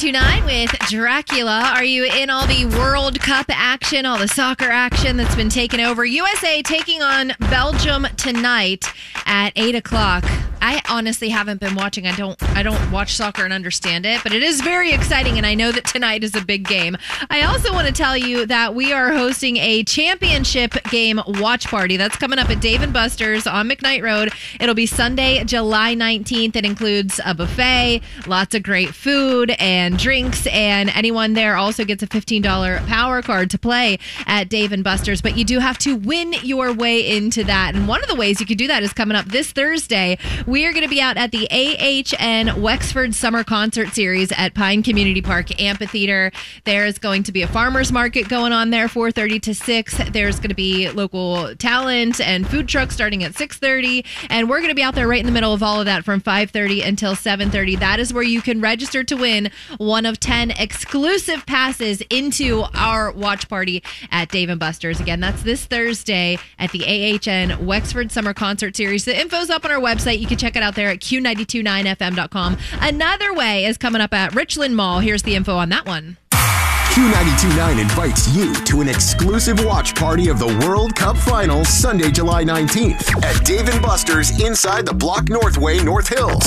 Q92.9 with Dracula. Are you in all the World Cup action, all the soccer action that's been taken over? USA taking on Belgium tonight at 8 o'clock. I honestly haven't been watching. I don't watch soccer and understand it, but it is very exciting, and I know that tonight is a big game. I also want to tell you that we are hosting a championship game watch party. That's coming up at Dave & Buster's on McKnight Road. It'll be Sunday, July 19th. It includes a buffet, lots of great food and drinks, and anyone there also gets a $15 power card to play at Dave & Buster's. But you do have to win your way into that, and one of the ways you could do that is coming up this Thursday. We are going to be out at the AHN Wexford Summer Concert Series at Pine Community Park Amphitheater. There's going to be a farmer's market going on there, 4:30 to 6. There's going to be local talent and food trucks starting at 6:30. And we're going to be out there right in the middle of all of that from 5:30 until 7:30. That is where you can register to win one of 10 exclusive passes into our watch party at Dave & Buster's. Again, that's this Thursday at the AHN Wexford Summer Concert Series. The info's up on our website. You can check it out there at Q929fm.com. Another way is coming up at Richland Mall. Here's the info on that one. Q929 invites you to an exclusive watch party of the World Cup Finals Sunday, July 19th at Dave & Buster's inside the Block Northway, North Hills.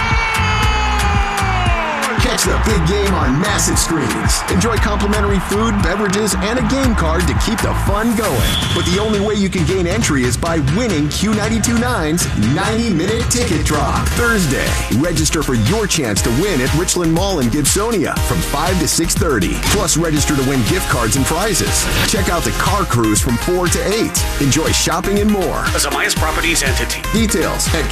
Catch the big game on massive screens. Enjoy complimentary food, beverages, and a game card to keep the fun going. But the only way you can gain entry is by winning Q929's 90-minute ticket drop. Thursday, register for your chance to win at Richland Mall in Gibsonia from 5 to 6:30. Plus, register to win gift cards and prizes. Check out the car cruise from 4 to 8. Enjoy shopping and more. A Zamias Properties entity. Details at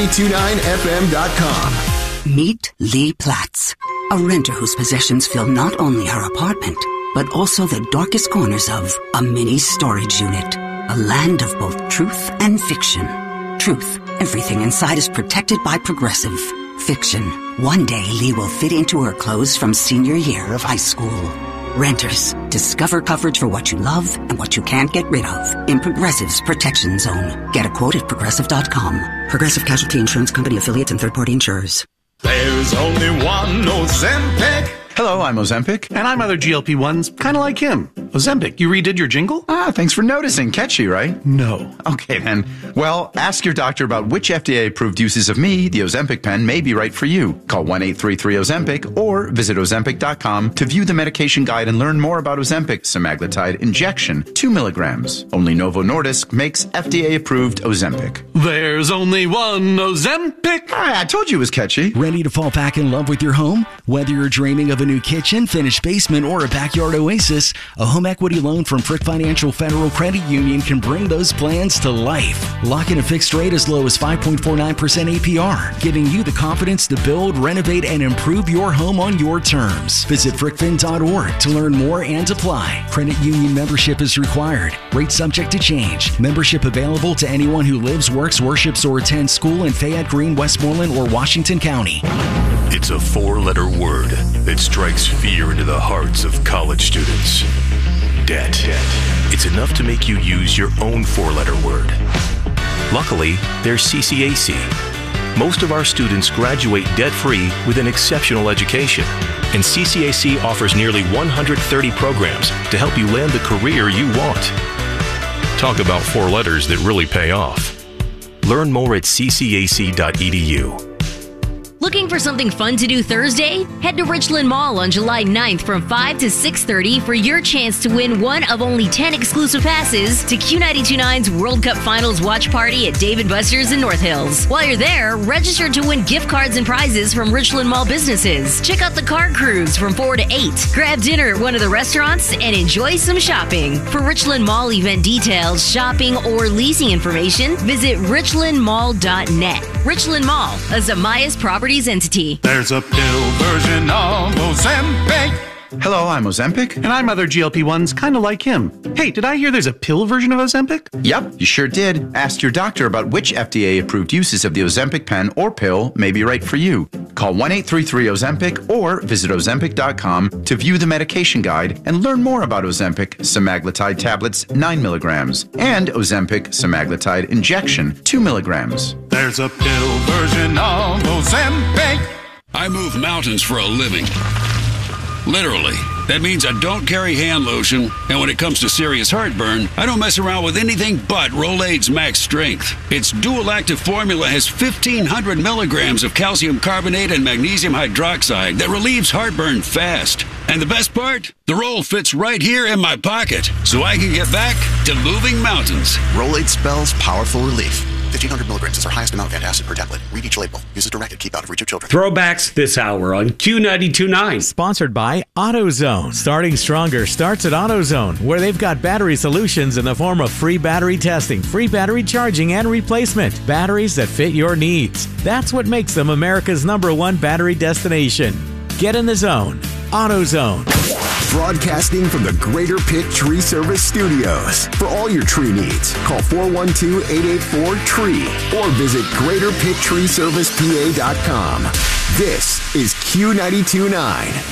Q929fm.com. Meet Lee Platts, a renter whose possessions fill not only her apartment, but also the darkest corners of a mini storage unit. A land of both truth and fiction. Truth, everything inside is protected by Progressive. Fiction, one day Lee will fit into her clothes from senior year of high school. Renters, discover coverage for what you love and what you can't get rid of in Progressive's Protection Zone. Get a quote at Progressive.com. Progressive Casualty Insurance Company affiliates and third-party insurers. There's only one Ozempic. Hello, I'm Ozempic. And I'm other GLP-1s, kind of like him. Ozempic, you redid your jingle? Thanks for noticing. Catchy, right? No. Okay, then. Well, ask your doctor about which FDA-approved uses of me, the Ozempic pen, may be right for you. Call 1-833-OZEMPIC or visit Ozempic.com to view the medication guide and learn more about Ozempic semaglutide injection, 2 milligrams. Only Novo Nordisk makes FDA-approved Ozempic. There's only one Ozempic. I told you it was catchy. Ready to fall back in love with your home? Whether you're dreaming of a new kitchen, finished basement, or a backyard oasis, a home equity loan from Frick Financial Federal Credit Union can bring those plans to life. Lock in a fixed rate as low as 5.49% APR, giving you the confidence to build, renovate, and improve your home on your terms. Visit frickfin.org to learn more and apply. Credit union membership is required. Rate subject to change. Membership available to anyone who lives, works, worships, or attends school in Fayette, Greene, Westmoreland, or Washington County. It's a four-letter word that strikes fear into the hearts of college students. Debt. It's enough to make you use your own four-letter word. Luckily, there's CCAC. Most of our students graduate debt-free with an exceptional education, and CCAC offers nearly 130 programs to help you land the career you want. Talk about four letters that really pay off. Learn more at ccac.edu. Looking for something fun to do Thursday? Head to Richland Mall on July 9th from 5 to 6:30 for your chance to win one of only 10 exclusive passes to Q929's World Cup Finals watch party at Dave & Buster's in North Hills. While you're there, register to win gift cards and prizes from Richland Mall businesses. Check out the car cruise from 4 to 8. Grab dinner at one of the restaurants and enjoy some shopping. For Richland Mall event details, shopping, or leasing information, visit richlandmall.net. Richland Mall, a Zamias Properties entity. There's a pill version of Ozempic. Hello, I'm Ozempic. And I'm other GLP-1s, kind of like him. Hey, did I hear there's a pill version of Ozempic? Yep, you sure did. Ask your doctor about which FDA-approved uses of the Ozempic pen or pill may be right for you. Call 1-833-OZEMPIC or visit Ozempic.com to view the medication guide and learn more about Ozempic semaglutide tablets, 9 milligrams, and Ozempic semaglutide injection, 2 milligrams. There's a pill version of Ozempic. I move mountains for a living. Literally. That means I don't carry hand lotion, and when it comes to serious heartburn, I don't mess around with anything but Rolaids Max Strength. Its dual-active formula has 1,500 milligrams of calcium carbonate and magnesium hydroxide that relieves heartburn fast. And the best part? The roll fits right here in my pocket, so I can get back to moving mountains. Rolaids spells powerful relief. 1,500 milligrams is our highest amount of antacid per tablet. Read each label. Use as directed. Keep out of reach of children. Throwbacks this hour on Q92.9. Sponsored by AutoZone. Starting stronger starts at AutoZone, where they've got battery solutions in the form of free battery testing, free battery charging, and replacement. Batteries that fit your needs. That's what makes them America's #1 battery destination. Get in the zone. AutoZone. Broadcasting from the Greater Pitt Tree Service Studios. For all your tree needs, call 412-884-TREE or visit GreaterPittTreeServicePA.com. This is Q92.9.